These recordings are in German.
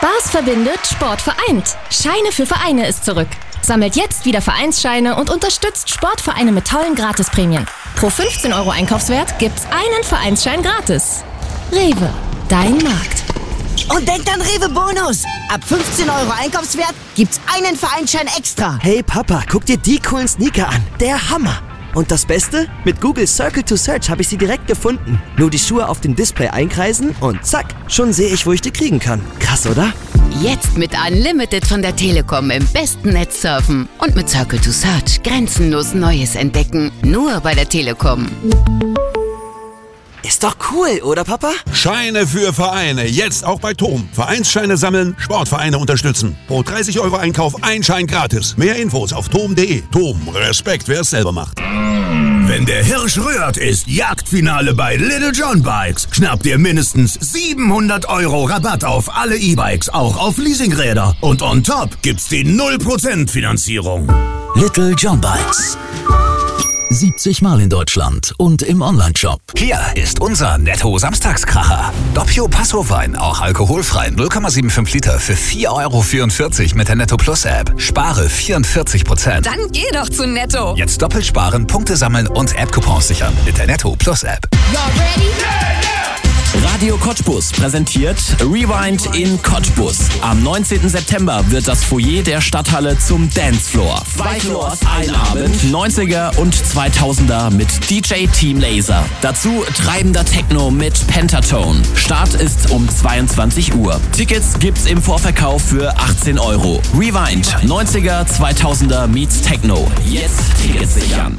Spaß verbindet, Sport vereint. Scheine für Vereine ist zurück. Sammelt jetzt wieder Vereinsscheine und unterstützt Sportvereine mit tollen Gratisprämien. Pro 15 € Einkaufswert gibt's einen Vereinsschein gratis. Rewe, dein Markt. Und denkt an Rewe Bonus. Ab 15 € Einkaufswert gibt's einen Vereinsschein extra. Hey Papa, guck dir die coolen Sneaker an. Der Hammer. Und das Beste? Mit Google Circle to Search habe ich sie direkt gefunden. Nur die Schuhe auf dem Display einkreisen und zack, schon sehe ich, wo ich die kriegen kann. Krass, oder? Jetzt mit Unlimited von der Telekom im besten Netz surfen. Und mit Circle to Search grenzenlos Neues entdecken. Nur bei der Telekom. Ist doch cool, oder Papa? Scheine für Vereine, jetzt auch bei TOM. Vereinsscheine sammeln, Sportvereine unterstützen. Pro 30 € Einkauf ein Schein gratis. Mehr Infos auf tom.de. TOM, Respekt, wer es selber macht. Wenn der Hirsch rührt, ist Jagdfinale bei Little John Bikes. Schnapp dir mindestens 700 € Rabatt auf alle E-Bikes, auch auf Leasingräder. Und on top gibt's die 0% Finanzierung. Little John Bikes. 70 Mal in Deutschland und im Onlineshop. Hier ist unser Netto-Samstagskracher. Doppio Passo-Wein, auch alkoholfrei, 0,75 Liter für 4,44 € mit der Netto Plus App. Spare 44%. Dann geh doch zu Netto. Jetzt doppelt sparen, Punkte sammeln und App-Coupons sichern mit der Netto Plus App. Radio Cottbus präsentiert Rewind in Cottbus. Am 19. September wird das Foyer der Stadthalle zum Dancefloor. 2 Floors, ein Abend, 90er und 2000er mit DJ Team Laser. Dazu treibender Techno mit Pentatone. Start ist um 22 Uhr. Tickets gibt's im Vorverkauf für 18 €. Rewind, 90er, 2000er meets Techno. Jetzt Tickets sichern.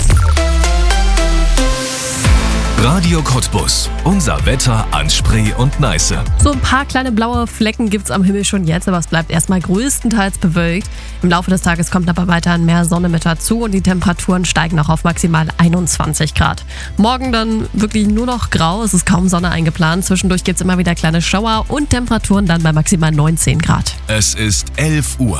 Radio Cottbus. Unser Wetter an Spree und Neiße. So ein paar kleine blaue Flecken gibt's am Himmel schon jetzt, aber es bleibt erstmal größtenteils bewölkt. Im Laufe des Tages kommt aber weiterhin mehr Sonne mit dazu und die Temperaturen steigen auch auf maximal 21 Grad. Morgen dann wirklich nur noch grau, es ist kaum Sonne eingeplant. Zwischendurch gibt's immer wieder kleine Schauer und Temperaturen dann bei maximal 19 Grad. Es ist 11 Uhr.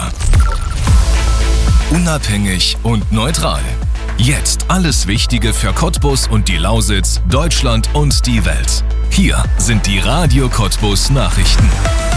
Unabhängig und neutral. Jetzt alles Wichtige für Cottbus und die Lausitz, Deutschland und die Welt. Hier sind die Radio Cottbus Nachrichten.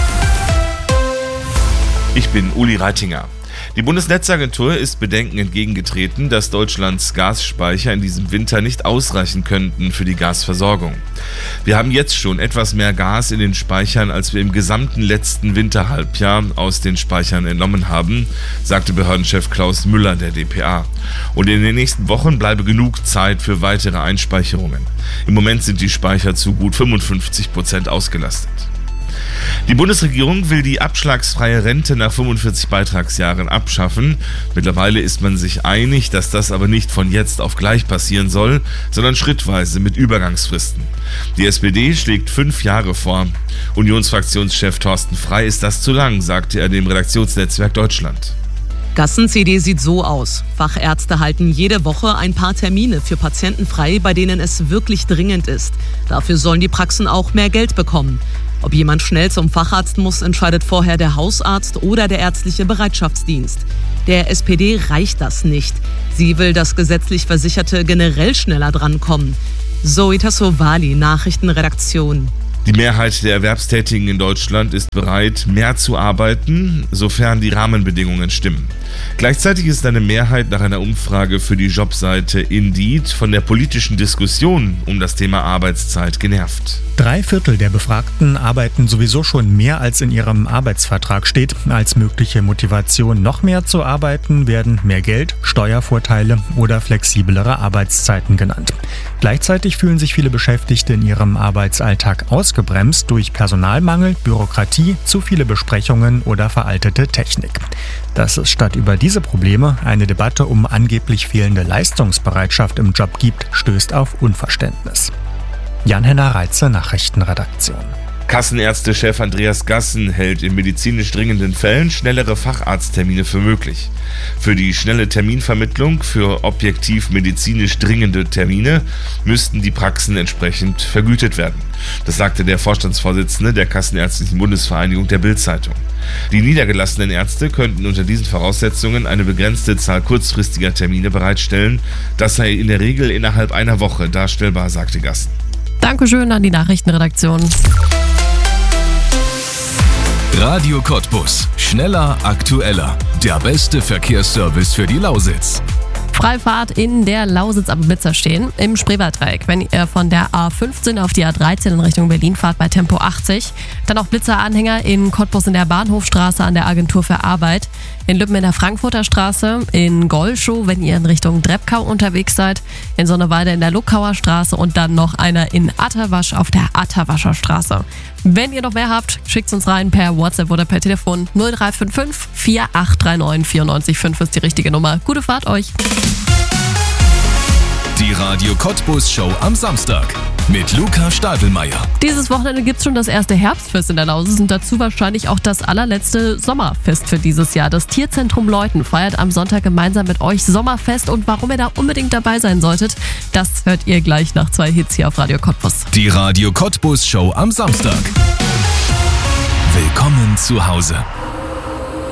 Ich bin Uli Reitinger. Die Bundesnetzagentur ist Bedenken entgegengetreten, dass Deutschlands Gasspeicher in diesem Winter nicht ausreichen könnten für die Gasversorgung. Wir haben jetzt schon etwas mehr Gas in den Speichern, als wir im gesamten letzten Winterhalbjahr aus den Speichern entnommen haben, sagte Behördenchef Klaus Müller der dpa. Und in den nächsten Wochen bleibe genug Zeit für weitere Einspeicherungen. Im Moment sind die Speicher zu gut 55% ausgelastet. Die Bundesregierung will die abschlagsfreie Rente nach 45 Beitragsjahren abschaffen. Mittlerweile ist man sich einig, dass das aber nicht von jetzt auf gleich passieren soll, sondern schrittweise mit Übergangsfristen. Die SPD schlägt 5 Jahre vor. Unionsfraktionschef Thorsten Frey ist das zu lang, sagte er dem Redaktionsnetzwerk Deutschland. Gassen-CD sieht so aus. Fachärzte halten jede Woche ein paar Termine für Patienten frei, bei denen es wirklich dringend ist. Dafür sollen die Praxen auch mehr Geld bekommen. Ob jemand schnell zum Facharzt muss, entscheidet vorher der Hausarzt oder der ärztliche Bereitschaftsdienst. Der SPD reicht das nicht. Sie will, dass gesetzlich Versicherte generell schneller drankommen. Zoe Tassovali, Nachrichtenredaktion. Die Mehrheit der Erwerbstätigen in Deutschland ist bereit, mehr zu arbeiten, sofern die Rahmenbedingungen stimmen. Gleichzeitig ist eine Mehrheit nach einer Umfrage für die Jobseite Indeed von der politischen Diskussion um das Thema Arbeitszeit genervt. 3/4 der Befragten arbeiten sowieso schon mehr, als in ihrem Arbeitsvertrag steht. Als mögliche Motivation, noch mehr zu arbeiten, werden mehr Geld, Steuervorteile oder flexiblere Arbeitszeiten genannt. Gleichzeitig fühlen sich viele Beschäftigte in ihrem Arbeitsalltag ausgebremst durch Personalmangel, Bürokratie, zu viele Besprechungen oder veraltete Technik. Dass es statt über diese Probleme eine Debatte um angeblich fehlende Leistungsbereitschaft im Job gibt, stößt auf Unverständnis. Jan-Henner Reitze, Nachrichtenredaktion. Kassenärztechef Andreas Gassen hält in medizinisch dringenden Fällen schnellere Facharzttermine für möglich. Für die schnelle Terminvermittlung für objektiv medizinisch dringende Termine müssten die Praxen entsprechend vergütet werden. Das sagte der Vorstandsvorsitzende der Kassenärztlichen Bundesvereinigung der Bild-Zeitung. Die niedergelassenen Ärzte könnten unter diesen Voraussetzungen eine begrenzte Zahl kurzfristiger Termine bereitstellen. Das sei in der Regel innerhalb einer Woche darstellbar, sagte Gassen. Dankeschön an die Nachrichtenredaktion. Radio Cottbus. Schneller, aktueller. Der beste Verkehrsservice für die Lausitz. Freifahrt in der Lausitz am Blitzer stehen, im Spreewaldreieck. Wenn ihr von der A15 auf die A13 in Richtung Berlin fahrt bei Tempo 80, dann auch Blitzeranhänger in Cottbus in der Bahnhofstraße an der Agentur für Arbeit, in Lübben in der Frankfurter Straße, in Golschow, wenn ihr in Richtung Dreppkau unterwegs seid, in Sonneweide in der Luckauer Straße und dann noch einer in Atterwasch auf der Atterwascher Straße. Wenn ihr noch mehr habt, schickt uns rein per WhatsApp oder per Telefon 0355 4839 94 ist die richtige Nummer. Gute Fahrt euch! Die Radio Cottbus Show am Samstag mit Luca Stadelmeier. Dieses Wochenende gibt es schon das erste Herbstfest in der Lausitz und dazu wahrscheinlich auch das allerletzte Sommerfest für dieses Jahr. Das Tierzentrum Leuthen feiert am Sonntag gemeinsam mit euch Sommerfest und warum ihr da unbedingt dabei sein solltet, das hört ihr gleich nach 2 Hits hier auf Radio Cottbus. Die Radio Cottbus Show am Samstag. Willkommen zu Hause.